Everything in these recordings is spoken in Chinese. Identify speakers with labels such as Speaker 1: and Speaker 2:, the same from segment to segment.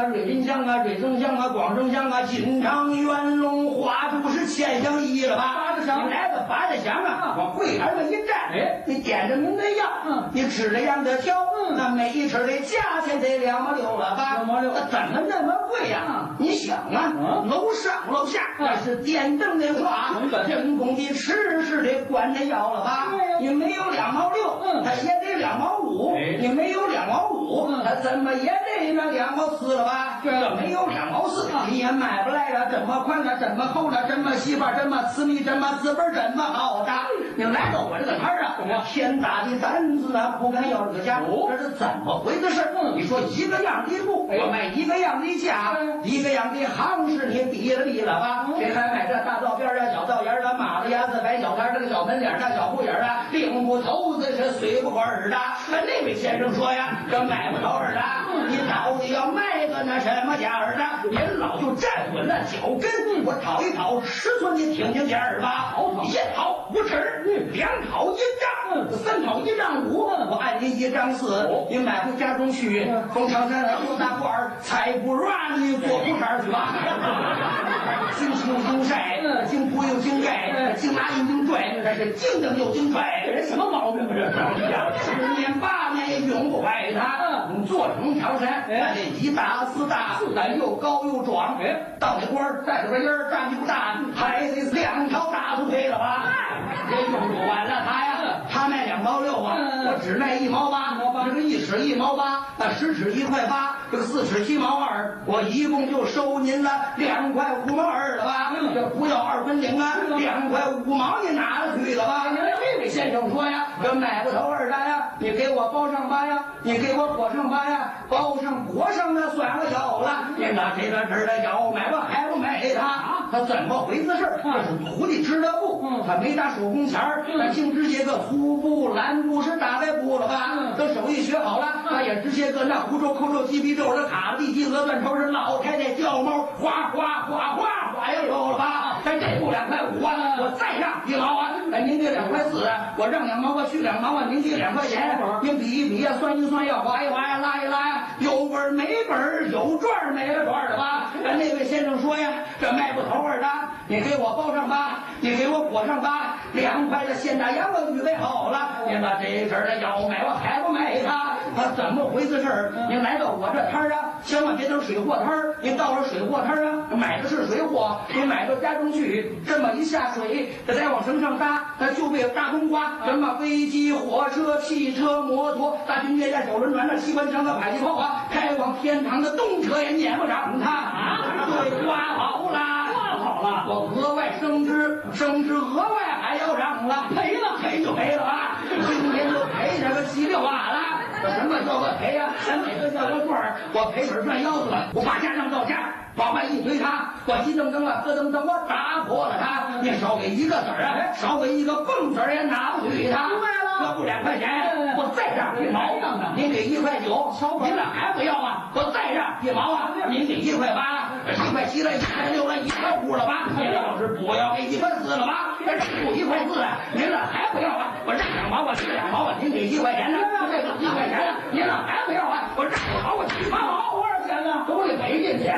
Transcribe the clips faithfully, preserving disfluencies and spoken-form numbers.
Speaker 1: 瑞林乡啊，瑞增乡啊，广生乡啊，金昌、元龙、花都是千乡一了吧？八个乡，你来个八个乡啊，往柜台上一站，哎，你点着名的要，嗯，你吃了样的挑，嗯，那每一吃的价钱得两毛六了吧？两毛六，怎么那么贵呀？嗯，你想啊，嗯，楼上楼下那是电灯的话，人工的吃是得管着要了吧？你没有两毛六，嗯，他也得两毛五，你没有两毛五，他怎么也得那两毛四了吧？对了，没有两毛四，你也买不来了，这么宽了，这么厚了，这么细吧，这么私密，这么资本，这么好的，你来到我这个摊儿啊，天大的胆子啊，不敢要这个价，这是怎么回事？你说一个样的布，我卖一个样的价，一个样的行市，你比了比了吧？谁还买这大道边啊，小道沿的，马路牙子摆小摊，这个小门脸大小铺眼的，领不头子是随不管的。那位先生说呀，这买不头的，你到底要卖个那什么价儿的？您老就站稳了脚跟，我讨一讨尺寸，你听听价儿吧。一讨五尺，两讨一丈，三讨一丈五，我按您一丈四，你买回家中去，从长山来多大罐儿，才不让你做不茬去吧？经青经晒，经铺又经盖，经拿又经拽，这是经蹬又经拽，这人什么毛病？这是十年八年也永不坏他。你做成长山，那这一大四大，咱又高又壮，到那官儿带着个音儿，站不大，还得两条大腿配了吧？也用不完了他呀，他卖两毛六啊，我只卖一毛八，这个一尺一毛八，那十尺一块八，这个四尺七毛二，我一共就收您了两块五毛二了吧？这不要二分零啊，两块五毛你拿了去了吧？这位先生说呀，这买不头二的呀，你给我包上吧呀，你给我裹上吧呀，包上裹上那算我有了，你拿这个事的要买吧还不买他？他怎么回事？这是徒弟织的布，他没打手工钱儿，他净织些个粗布、蓝布是大白布了吧？这手艺学好了，他也织些个那胡诌、扣诌、鸡皮皱的卡地鸡鹅断头是老太太叫猫，哗哗哗哗哗又有了吧？咱这布两块五啊，我再让一毛啊，哎，您给两块四，我让两毛，我去两毛啊，您给两块钱，您比一比呀，算一算呀，划一划呀，拉一拉呀，有本没本，有赚没了赚的吧？哎，那位先生说呀，这卖不头儿的，你给我包上吧，你给我裹上吧，两块的现大洋我预备好了，您把这事儿的要买我还不买他？他怎么回事？事您来到我这摊儿啊，千万别等水货摊儿，您到了水货摊儿啊，买的是水货，您买到家中去，这么一下水，这再往身上搭，那就被大冬瓜，什么飞机、火车、汽车、摩托、大军舰、小轮船、那机关枪、那迫击炮啊，开往天堂的动车也撵不上他啊！对，刮好了，刮好了，我额外升职，升职额外还要让了，赔了赔就赔了啊！今天就赔这个稀里哗啦。这什么叫个赔呀？咱每个叫个赚儿，我赔本赚腰子了，我把家让到家，往外一推他，我一蹬蹬啊，咯噔噔，我打破了他。你少给一个子儿啊，少给一个蹦子儿也拿不去他。明白了，这不两块钱，我再让一毛，您给一块九，您这还不要啊？我再让一毛啊，您给一块八，一块七了，一块六了，一块五了吧？您要是不要给一块四了吧？这不一块四了，您这还不要啊？我让两毛，我去两毛，您给一块钱呢？这个一块钱呢，您这还不要啊？我让两毛，我去八毛，多少钱呢？都得赔进去。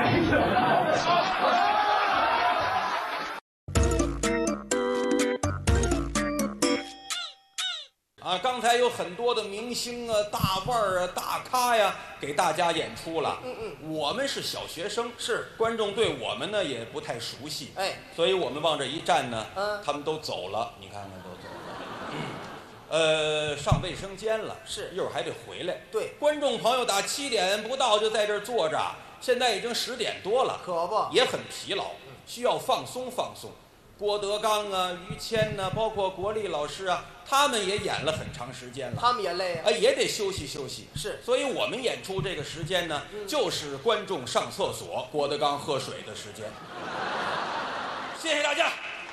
Speaker 2: 啊，刚才有很多的明星啊、大腕儿啊、大咖呀，给大家演出了。嗯嗯，我们是小学生，是观众对我们呢也不太熟悉，哎，所以我们往这一站呢，嗯，他们都走了，你看看都走了。嗯、呃，上卫生间了，是一会儿还得回来。对，观众朋友打七点不到就在这儿坐着，现在已经十点多了，可不也很疲劳，需要放松放松。郭德纲啊、于谦呐、啊，包括国立老师啊，他们也演了很长时间了，他们也累啊，也得休息休息。是，所以我们演出这个时间呢，嗯、就是观众上厕所、郭德纲喝水的时间。谢谢大家。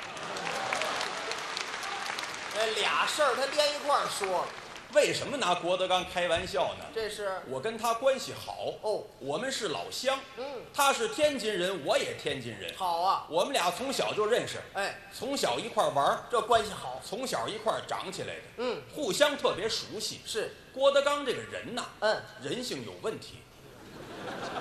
Speaker 3: 这俩事儿他连一块儿说。
Speaker 2: 为什么拿郭德纲开玩笑呢？
Speaker 3: 这是
Speaker 2: 我跟他关系好哦，我们是老乡，嗯，他是天津人，我也天津人，好啊，我们俩从小就认识，哎，从小一块玩，这关系好，从小一块长起来的，嗯，互相特别熟悉。是郭德纲这个人呐，嗯，人性有问题。